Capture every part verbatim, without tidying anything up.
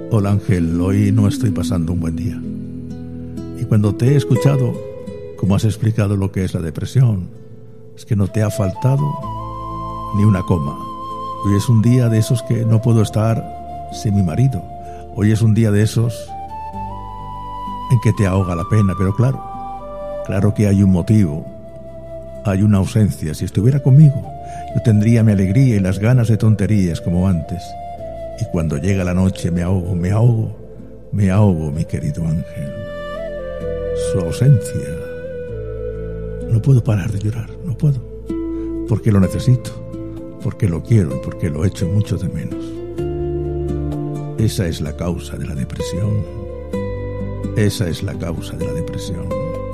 Hola Ángel, hoy no estoy pasando un buen día. Y cuando te he escuchado, como has explicado lo que es la depresión, es que no te ha faltado ni una coma. Hoy es un día de esos que no puedo estar sin mi marido. Hoy es un día de esos en que te ahoga la pena, pero claro, claro que hay un motivo, hay una ausencia. Si estuviera conmigo, yo tendría mi alegría y las ganas de tonterías como antes. Y cuando llega la noche me ahogo, me ahogo, me ahogo, mi querido Ángel. Su ausencia. No puedo parar de llorar, no puedo. Porque lo necesito, porque lo quiero y porque lo echo mucho de menos. Esa es la causa de la depresión. Esa es la causa de la depresión.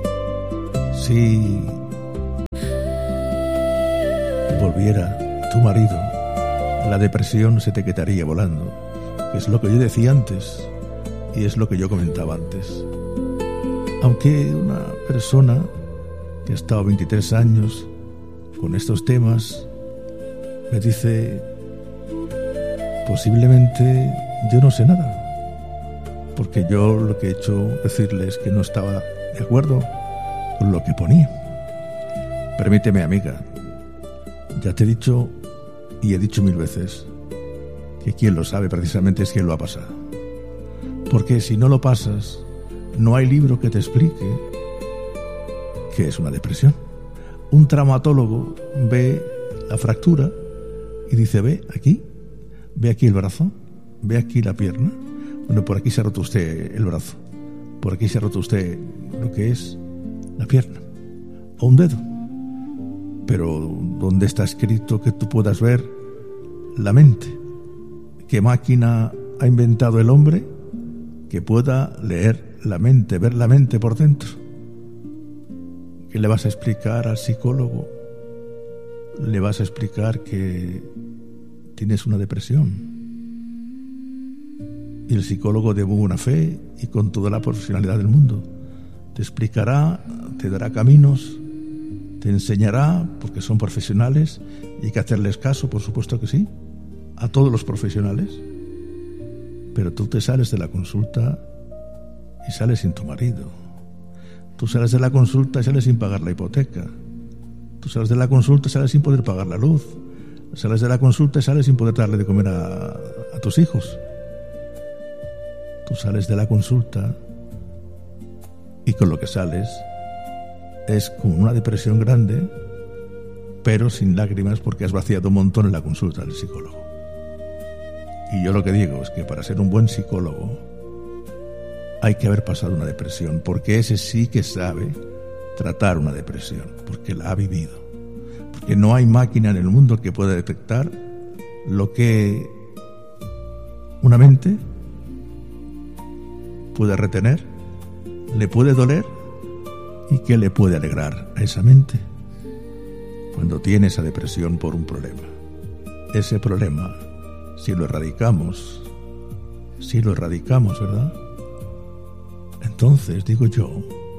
Si volviera tu marido, la depresión se te quedaría volando, que es lo que yo decía antes y es lo que yo comentaba antes. Aunque una persona que ha estado veintitrés años con estos temas me dice, posiblemente yo no sé nada, porque yo lo que he hecho decirle es que no estaba de acuerdo con lo que ponía. Permíteme, amiga, ya te he dicho y he dicho mil veces que quien lo sabe precisamente es quien lo ha pasado. Porque si no lo pasas, no hay libro que te explique qué es una depresión. Un traumatólogo ve la fractura y dice, ve aquí, ve aquí el brazo, ve aquí la pierna. Bueno, por aquí se ha roto usted el brazo, por aquí se ha roto usted lo que es la pierna o un dedo. Pero ¿dónde está escrito que tú puedas ver la mente? ¿Qué máquina ha inventado el hombre que pueda leer la mente, ver la mente por dentro? ¿Qué le vas a explicar al psicólogo? ¿Le vas a explicar que tienes una depresión? Y el psicólogo de buena fe y con toda la profesionalidad del mundo te explicará, te dará caminos, te enseñará, porque son profesionales y hay que hacerles caso, por supuesto que sí, a todos los profesionales. Pero tú te sales de la consulta y sales sin tu marido. Tú sales de la consulta y sales sin pagar la hipoteca. Tú sales de la consulta y sales sin poder pagar la luz. Sales de la consulta y sales sin poder darle de comer a, a tus hijos. Tú sales de la consulta y con lo que sales es con una depresión grande, pero sin lágrimas porque has vaciado un montón en la consulta del psicólogo. Y yo lo que digo es que para ser un buen psicólogo hay que haber pasado una depresión, porque ese sí que sabe tratar una depresión, porque la ha vivido. Porque no hay máquina en el mundo que pueda detectar lo que una mente puede retener, le puede doler y qué le puede alegrar a esa mente cuando tiene esa depresión por un problema. Ese problema, si lo erradicamos, si lo erradicamos, ¿verdad? Entonces, digo yo,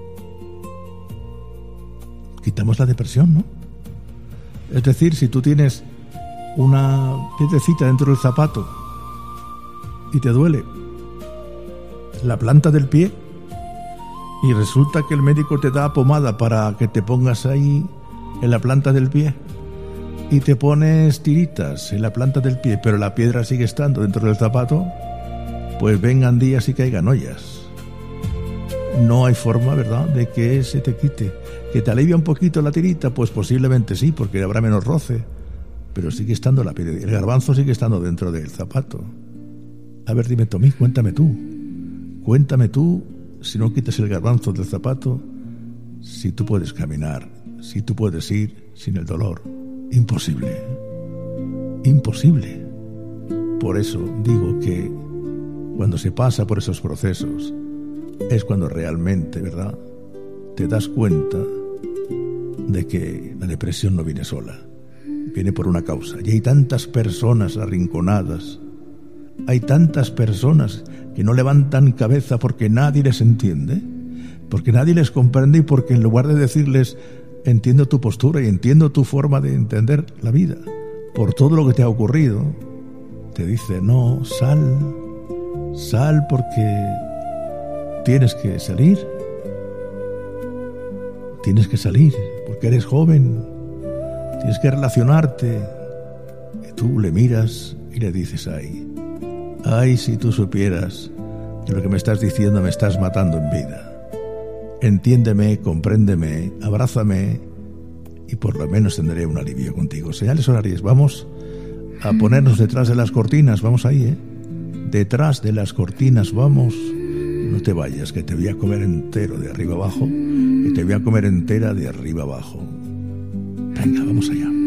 quitamos la depresión, ¿no? Es decir, si tú tienes una piedrecita dentro del zapato y te duele la planta del pie y resulta que el médico te da pomada para que te pongas ahí en la planta del pie y te pones tiritas en la planta del pie, pero la piedra sigue estando dentro del zapato, pues vengan días y caigan ollas. No hay forma, ¿verdad?, de que se te quite. ¿Que te alivia un poquito la tirita? Pues posiblemente sí, porque habrá menos roce, pero sigue estando la piedra, el garbanzo sigue estando dentro del zapato. A ver, dime, Tomí, cuéntame tú, cuéntame tú, si no quitas el garbanzo del zapato, si tú puedes caminar, si tú puedes ir sin el dolor. Imposible, imposible. Por eso digo que cuando se pasa por esos procesos es cuando realmente, ¿verdad?, te das cuenta de que la depresión no viene sola, viene por una causa. Y hay tantas personas arrinconadas, hay tantas personas que no levantan cabeza porque nadie les entiende, porque nadie les comprende y porque en lugar de decirles entiendo tu postura y entiendo tu forma de entender la vida, por todo lo que te ha ocurrido, te dice no, sal, Sal porque tienes que salir. Tienes que salir porque eres joven. Tienes que relacionarte. Y tú le miras y le dices, ay, ay, si tú supieras que lo que me estás diciendo me estás matando en vida. Entiéndeme, compréndeme, abrázame y por lo menos tendré un alivio contigo. Señales horarias, vamos a ponernos detrás de las cortinas, vamos ahí, ¿eh? Detrás de las cortinas, vamos. No te vayas, que te voy a comer entero de arriba abajo, que te voy a comer entera de arriba abajo. Venga, vamos allá.